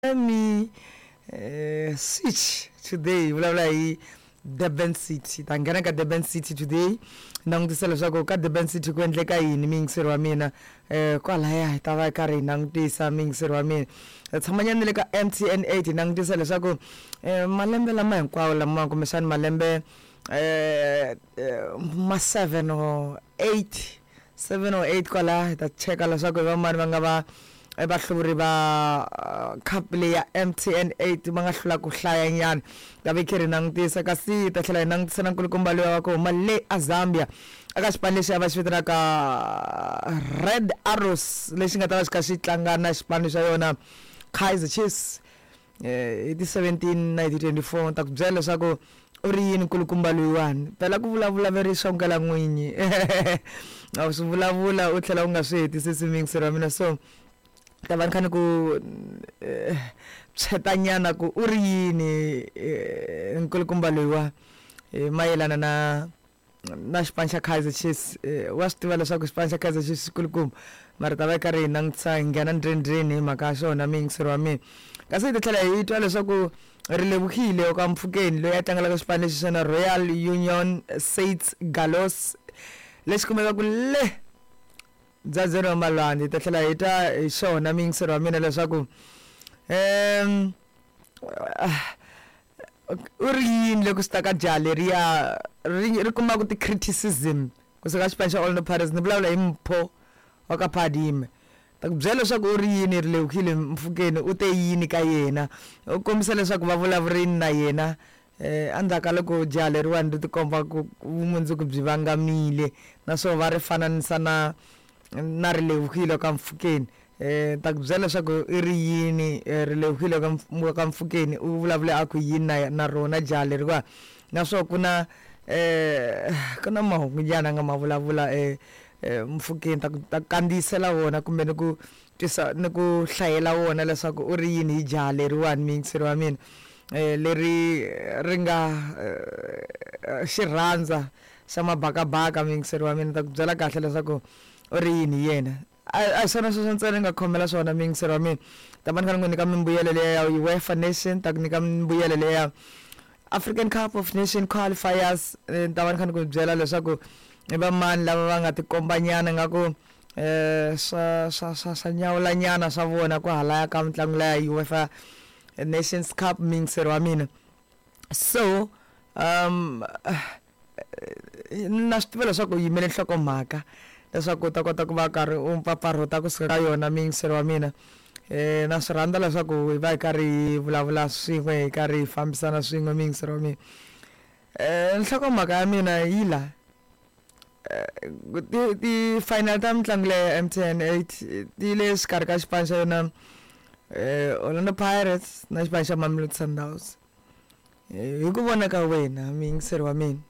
me switch today vulavula Durban City ta nghena ka Durban City today nangutisa leswaku ka Durban City ku endleka yini mingiseri wa mina kwalaya hi ta va karhi nangutisa mingiseri wa mina tshamanyana le ka MTN 8 nangutisa leswaku malembe lama hinkwawo lama kumbexana malembe ma 7 or 8 kwala hi ta cheka leswaku va mani va nga va bahluri ba couple ya MTN 8 manga hlula ku hlaya nyana ngabe khiri nangutisa kasi ta tlhela nangutisa na nkulukumba loyi wa ko male eZambia aka xipano lexi va xi vitanaka Red Arrows lexi nga ta va xi kha xi tlangana xipano xa yona Kaizer Chiefs hi ti 17 na 24 ta ku byela leswaku u ri yini nkulukumba loyiwani phela ku vulavula veri xongela n'winyi a swi vulavula u tlhela u nga swi hetisisi mingiseri wa mina so tavani khani ku chetanyana ku u ri yini nkulukumba loyiwa mayelana na xipano xa Kaizer Chiefs wa swi tiva leswaku xipano xa Kaizer Chiefs nkulukumba mara ta va yi karhi hi langutisa hi nghena ndrendreni hi mhaka ya xona mingiseri wa mina kasi hi tlhela hi twa leswaku ri levukile ka Mfukeni loyi a tlangelaka xipano lexi xana Royal Union Saints Galos lexi kumekaka le Dzadzero wa Malwandle ta tlhela hi ta hi xona mingiseri wa mina leswaku u ri yini loko swi ta ka jaha leriya ri kumaka ti-criticism kusuka xipano xa Orlando Pirates ni vulavula hi Mpho wa ka Phadime ta ku byela leswaku u ri yini ri levukile Mfukeni u te yini ka yena u kombisa leswaku va vulavurini na yena endzhaku ka loko jaha leriwani ri tikomba ku vumundzuku byi vangamile naswona va ri fananisa na ri levukile ka Mfukeni ta ku byela leswaku i ri yini ri levukile ka Mfukeni u vulavule a ku yini na rona jaha leriwa naswona ku na mahungu nyana nga ma vulavula Mfukeni ta kandziyisela wona kumbe ni ku tisa ni ku hlayela wona leswaku u ri yini hi jaha leriwani mingiseri wa mina leri ri nga xirhandza xa mabakabaka mingiseri wa mina ta ku byela kahle leswaku u ri yini yena a swona sweswo ntsena ni nga khomela swona mingiseri wa mina ta va ni kha ni n'wi nyika mimbuyelo leya ya UEFA Nation ta ku nyika mimbuyelo leya African Cup of Nation qualifiers ta va ni kha ni ku byela leswaku i va mani lava va nga tikomba nyana nga ku swa nyawula nyana swa vona ku halaya ka mitlangu leya UEFA Nations Cup mingiseri wa mina so na swi tiva leswaku u yimele nhlokomhaka leswaku u ta kota ku va karhi u mpfapfarhuta kusuka ka yona mingiseri wa mina na swi rhandza leswaku hi va hi karhi hi vulavula swin'we hi karhi hi fambisana swin'we mingiseri wa mina nhlokomhaka ya mina yi la ti-final ta mitlangu leya MTN 8 ti le xikarhi ka xipano xa yona Orlando Pirates na xipano xa Mamelodi Sundowns hi ku vona ka wena mingiseri wa mina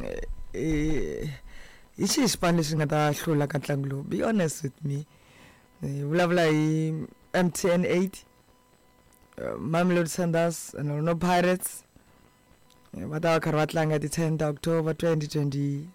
hi xihi xipano lexi nga ta hlula ka ntlangu lowu be honest with me vulavula hi MTN 8 Mamelodi Sundowns and Orlando Pirates va ta va karhi va tlanga ti 10 ta October 2026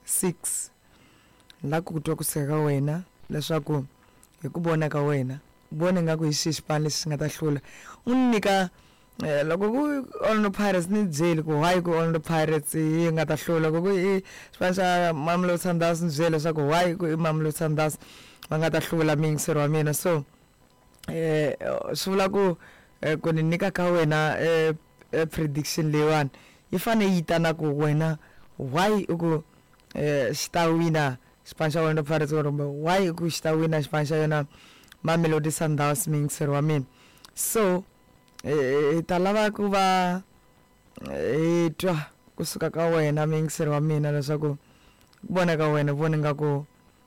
la ku twa kusuka ka wena leswaku hi ku vona ka wena vona nga ku hi xihi xipano lexi nga ta hlula u nyika loko ku Orlando Pirates ni byeli ku why ku Orlando Pirates yi nga ta hlula loko i xipano xa Mamelodi Sundowns ni byeli leswaku why ku i Mamelodi Sundowns va nga ta hlula mingiseri wa mina so swi vula ku ni nyika ka wena prediction leyiwani yi fanele yi ta na ku wena why ku xi ta wina xipano xa Orlando Pirates kumbe why ku xi ta wina xipano xa yona Mamelodi Sundowns mingiseri wa mina so ta lava ku va hi twa kusuka ka wena mingiseri wa mina leswaku vona ka wena vona nga ku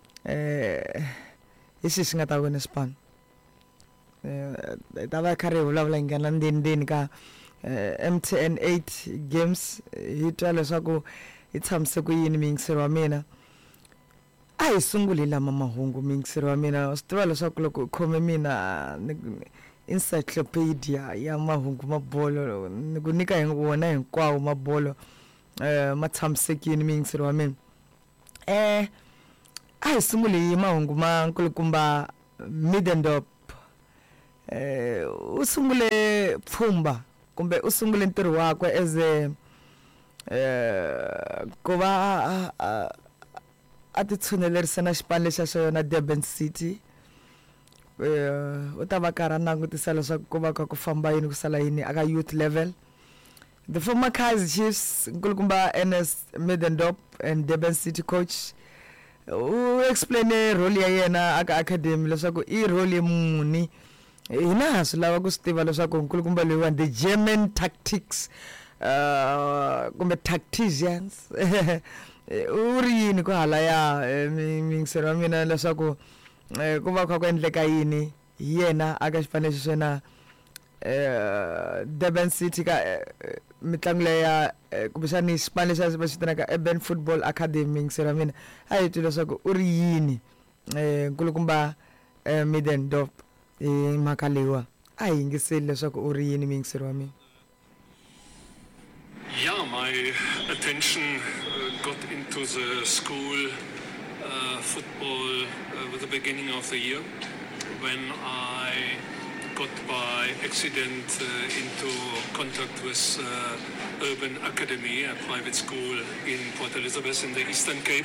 hi xi nga ta wina xipano ta va karhi hi vulavula hi nghena ndzeni ka MTN 8 games hi twa leswaku hi tshamise ku yini mingiseri wa mina a hi sunguli lama mahungu mingiseri wa mina swi tiva leswaku loko u khome mina encyclopedia ya mahungu mabolo ni ku nyika hi wona hinkwawo mabolo ma tshamisekile mingiseri wa mina a hi sunguli hi mahungu ma nkulukumba Middendorp usungule pfhumba kumbe usungule ntirho wakwe as ku va a ti tshunelerisa na xipano lexa xa yona Durban City u ta va karhi a langutisa leswaku ku va ku famba yini ku sala yini aka youth level. The former Kaizer Chiefs nkulukumba Ernest Middendorp and Durban City coach u explain role ya yena aka academy leswaku I role muni hina swi lava ku swi tiva leswaku nkulukumba leyiwani the German tactics kumbe tacticians u ri yini ku halaya mingisero wa mina leswaku ku va ku endleka yini yena aka xipano xona Durban City ka mitlangu leya kumbexani xipano xa va xitanaka Urban Football Academy mingisero wa mina a yi twi leswaku u ri yini nkulukumba Middendorp mhaka leyiwa a hi yingiseli leswaku u ri yini mingisero wa mina. Yeah, my attention got into the school football with the beginning of the year when I got by accident into contact with Urban Academy, a private school in Port Elizabeth in the Eastern Cape.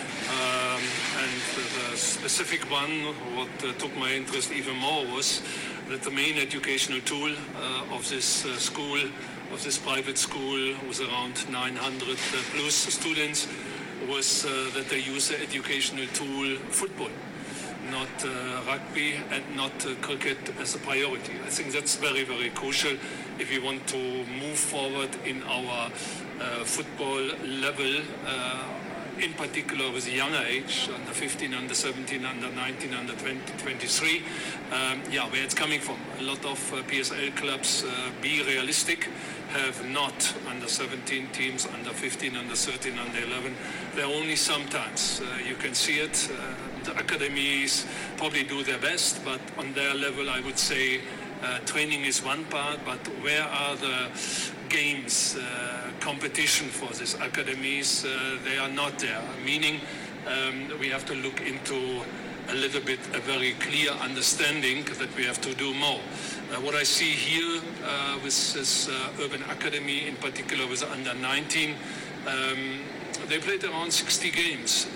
And the specific one, what took my interest even more was that the main educational tool of this school, of this private school, was around 900 plus students, was that they use the educational tool football, not rugby and not cricket as a priority. I think that's very, very crucial if we want to move forward in our football level, in particular with younger age, under 15, under 17, under 19, under 20, 23. Yeah, where it's coming from. A lot of PSL clubs, be realistic, have not under 17 teams, under 15, under 13, under 11. They're only sometimes. You can see it. The academies probably do their best, but on their level, I would say training is one part, but where are the games, competition for these academies? They are not there, meaning we have to look into a little bit a very clear understanding that we have to do more. What I see here with this Urban Academy, in particular with under 19, they played around 60 games,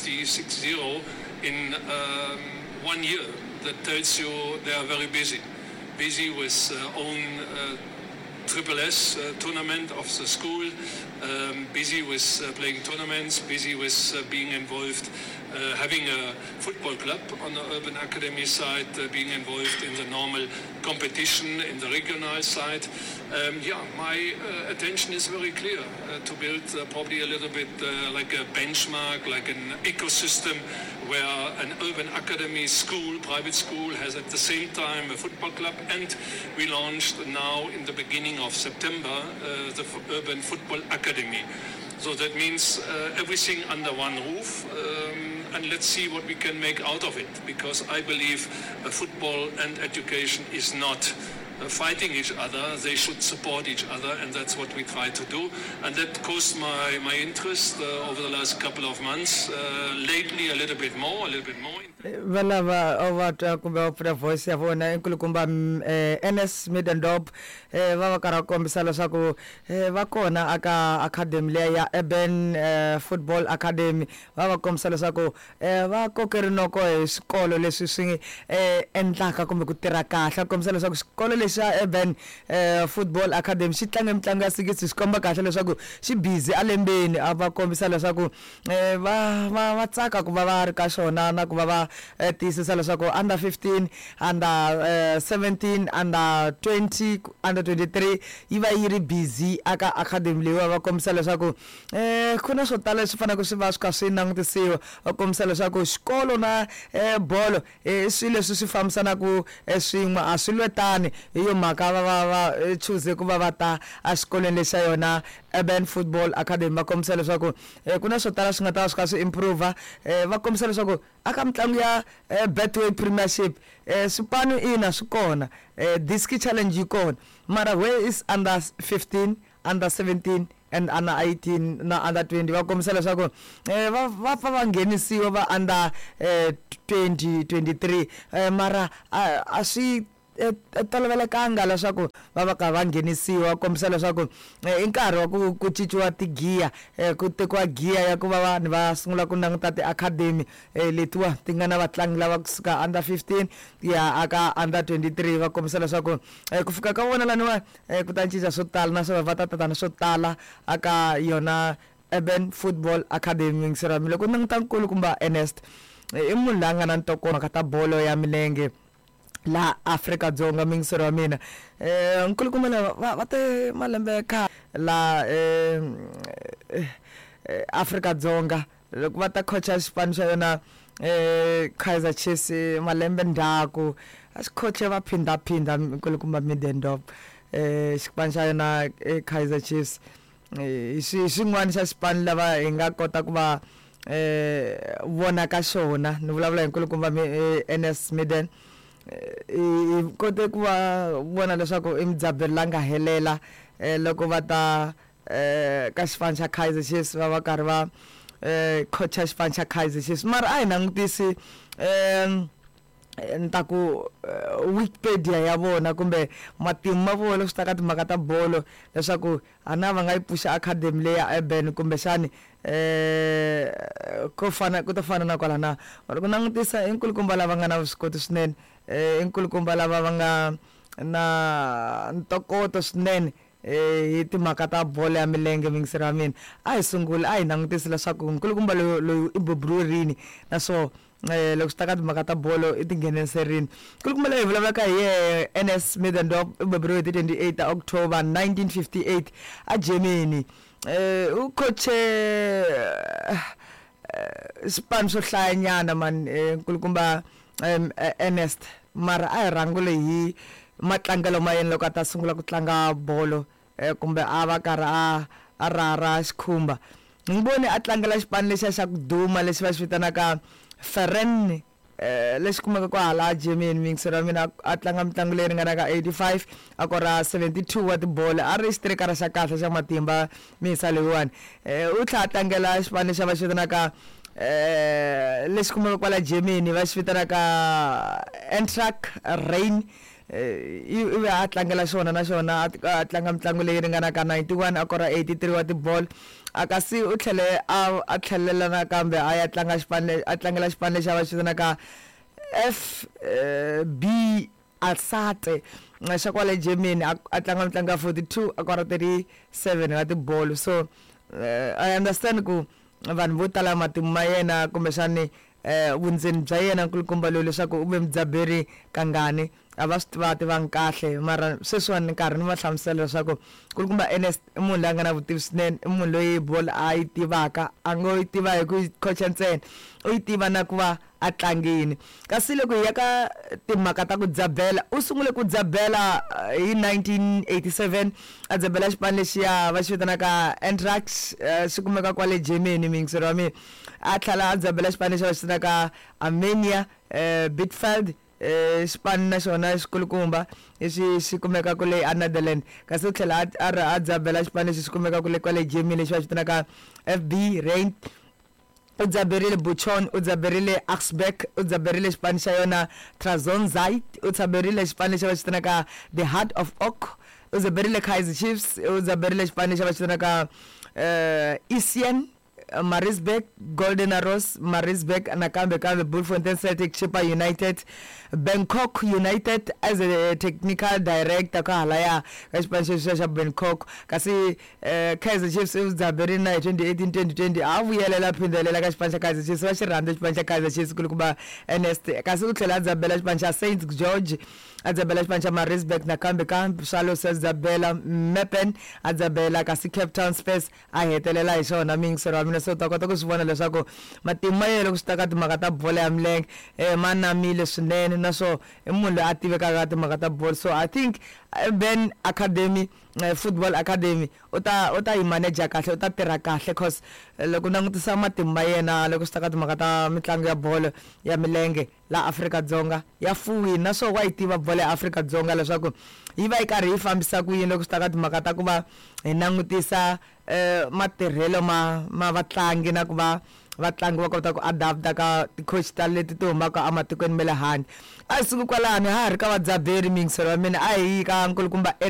60 in 1 year. That tells you they are very busy with own Triple S tournament of the school, busy with playing tournaments, busy with being involved, having a football club on the Urban Academy side, being involved in the normal competition in the regional side. Yeah, my attention is very clear to build probably a little bit like a benchmark, like an ecosystem where an Urban Academy school, private school, has at the same time a football club, and we launched now in the beginning of September the Urban Football Academy. So that means everything under one roof, and let's see what we can make out of it, because I believe football and education is not fighting each other. They should support each other, and that's what we try to do. And that caused my interest over the last couple of months. Lately a little bit more. Valava over kumbe opera voice ya vona nkulukumba NS Middendorp va kara kombisa leswaku va kona aka academy leya ya Urban Football Academy va kombisa leswaku va kokeri noko hi xikolo leswi swi endlaka kumbe ku tirha kahle kombisa leswaku xikolo lexa Urban Football Academy xi tlanga mitlangu ya 6 xi komba kahle leswaku xi busy alembeni a va kombisa leswaku va tsaka ku va ri ka xona na ku va tiyisisa leswaku under 15, under 17, under 20, under 23 yi va yi ri busy aka academy leyi va kombisa leswaku ku na swo tala leswi fanaka swi va swi ka swi langutisiwa va kombisa leswaku xikolo na bolo swilo leswi swi fambisanaku swin'we a swi lwetani hi yo mhaka va choose ku va ta a xikolweni lexa yona Urban Football Academy va kombisa leswaku ku na swo tala swi nga ta swi ka swi improve va kombisa leswaku aka mitlangu ya Betway Premiership swipano ina swi kona Diski Challenge yi kona mara where is under 15, under 17 and under 18 na under 20 va kombisa leswaku va nghenisiwa va under 20, 23 mara a swi tolovelekanga leswaku va va ka va nghenisiwa kombisa leswaku i nkarhi wa ku cinciwa tigiya ku tekiwa giya ya ku va vanhu va sungula ku languta ti-academy letiwa ti nga na vatlangi lava kusuka under 15 ya aka under 23 va kombisa leswaku ku fika ka vona laniwa ku ta cinca swo tala naswona va ta tatana swo tala aka yona Urban Football Academy ngisirami loko nanguta nkulukumba Ernest i munhu la nga na ntokoto ka ta bolo ya milenge la Afrika-Dzonga mingisero wa mina nkulukumba lava va te malembe ka la Afrika-Dzonga loko va ta coacha xipano xa yona Kaizer Chiefs malembe ndzhaku a xi coache va phinda nkulukumba Middendorp xipano xa yona Kaizer Chiefs xin'wana xa xipano lava hi nga kota ku va vona ka xona ni vulavula hi nkulukumba NS Midden kote ku va vona leswaku i Mudzaberi la nga helela loko va ta ka xipano xa Kaizer Chiefs va va karhi va coacha xipano xa Kaizer Chiefs mara a hi langutisi ntaku Wikipedia ya vona kumbe matimu ma vona swi ta ka timhaka ta bolo leswaku ana va nga yi pusha academy leya Urban kumbe xani ku ta fana na kwala na loko langutisa inkulukumba lava nga na vuswikoti swinene inkulukumba lava va nga na ntokoto swinene hi timhaka ta bolo ya milenge mingisero ya mina a hi sungula a hi langutisi leswaku nkulukumba loyi i beburiwini na so loko swi ta ka timhaka ta bolo i tingheneleserini nkulukumba leyi hi vulavulaka hi NS Middendorp i beburiwe hi 28 October 1958 a Germany u coache xipano swo hlayanyana man nkulukumba Ernest mara a hi rhangule hi matlangelo ma yena loko a ta sungula ku tlanga bolo kumbe a va karhi a rara xikhumba ni vone a tlangela xipano lexi xa ku duma lexi va xi vitanaka Feren lexi kumeka ku hala Germany mingisero ya mina a tlanga mitlangu leyi ringanaka 85 a kora 72 wa tibolo a ri xitirikara xa kahle xa matimba misa leyiwani u tlha a tlangela xipano lexi va xi vitanaka lexi kumeka kwala Germany va xi vitanaka Eintracht Rein ivi a tlangela xona na xona a tlanga mitlangu leyi ringanaka 91 a kora 83 wa tibolo akasi u tlhele a tlhelela nakambe a ya tlanga xipano a tlangela xipano lexi va xi vitanaka FB Alsate xa kwale Germany a tlanga mitlangu ya 42 a kora 37 wa tibolo so I understand ku vanhu vo tala matimu ma yena kumbe xani vundzeni bya yena nkulukumba loyi leswaku u ve Mudzaberi kangani a va swi tivanga kahle mara sweswiwani nkarhi ni va hlamusela leswaku nkulukumba Ernest i munhu loyi a nga na vutivi swinene i munhu loyi bolo a yi tivaka a ngo yi tiva hi ku coacha ntsena u yi tiva na ku va a tlangini kasi loko hi ya ka timhaka ta ku dzabela u sungule ku dzabela hi 1987 a dzabela xipano lexiya va xi vitanaka Eintracht xi kumeka kwale Germany mingisero wa mina a tlhela a dzabela xipano lexi va xi vitanaka Armenia Bitfeld xipano na xona xikulukumba lexi xi kumeka kule eNetherlands kasi u tlhela a dzabela xipano lexi xi kumeka kule kwale Germany lexi va xi vitanaka FB Rein u dzaberile Buchon u dzaberile Augsburg u dzaberile xipano xa yona Trabzonspor u dzaberile xipano lexi va xi vitanaka The Heart of Oak u dzaberile Kaizer Chiefs u dzaberile xipano lexi va xi vitanaka Isian Maritzburg Golden Arrows Maritzburg nakambe Bloemfontein Celtic Chippa United Bangkok United as a technical director ka halaya ka xipano xa Bangkok kasi Kaizer Chiefs u dzaberile na 2018-2020 a vuyelela phindelela ka xipano xa Kaizer Chiefs va xi rhandza xipano xa Kaizer Chiefs kulukumba Ernest kasi u tlhela a dzabela xipano xa St George a dzabela xipano xa Maritzburg nakambe Swallows a dzabela Meppen a dzabela kasi Cape Town Spurs a hetelela hi xona mingisero wa mina so ta kota ku swi vona leswaku matimu ma yena loko swi ta ka timhaka ta bolo ya milenge ma namile swinene na so i munhu loyi a tivekaka timhaka ta bolo so I think Urban Academy Football Academy u ta yi manager kahle u ta tirha kahle cause loko langutisa matimu ma yena loko swi ta ka timhaka ta mitlangu ya bolo ya milenge la Afrika-Dzonga ya fuwini na so wa yi tiva bolo ya Afrika-Dzonga leswaku yi va yi karhi yi fambisa ku yini loko swi ta ka timhaka ta ku va hi langutisa matirhelo ma vatlangi na ku va vatlangi va kota ku adapta ka ti-coastal leti ti humaka ematikweni ma le handle a hi siku kwalani ha ha ri ka vadzaberi mingiselo wa mina a hi ka nkulukumba